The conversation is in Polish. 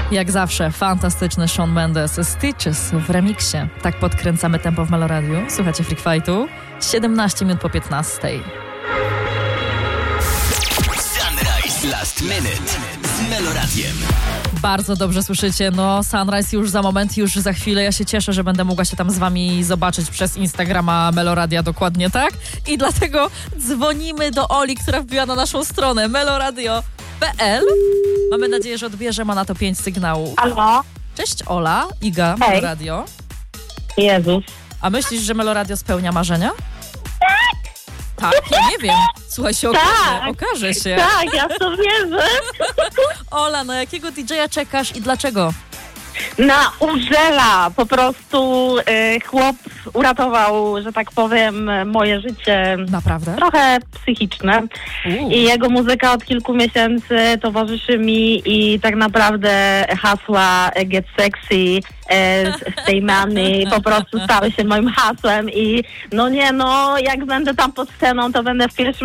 Jak zawsze, fantastyczny Shawn Mendes, Stitches w remiksie. Tak podkręcamy tempo w Meloradiu. Słuchacie Freak Fightu. 17 minut po 15. Sunrise Last Minute z Meloradiem. Bardzo dobrze słyszycie, no Sunrise już za moment, już za chwilę. Ja się cieszę, że będę mogła się tam z wami zobaczyć przez Instagrama Meloradia, dokładnie tak. I dlatego dzwonimy do Oli, która wbiła na naszą stronę meloradio.pl. Mamy nadzieję, że odbierze, ma na to 5 sygnałów. Halo? Cześć Ola, Iga, Hej. Meloradio. Jezus. A myślisz, że Meloradio spełnia marzenia? Tak, ja nie wiem. Słuchaj, się okaże się. Tak, ja w to wierzę. Ola, na jakiego DJ-a czekasz i dlaczego? Na Urzela. Po prostu chłop uratował, że tak powiem, moje życie Naprawdę? trochę psychiczne. I jego muzyka od kilku miesięcy towarzyszy mi i tak naprawdę hasła Get Sexy, Stay Money po prostu stały się moim hasłem i jak będę tam pod sceną, to będę w pierwszym